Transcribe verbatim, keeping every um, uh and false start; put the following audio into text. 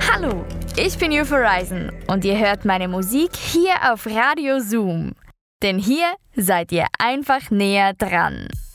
Hallo, ich bin Euphorizen und ihr hört meine Musik hier auf Radio Zoom. Denn hier seid ihr einfach näher dran.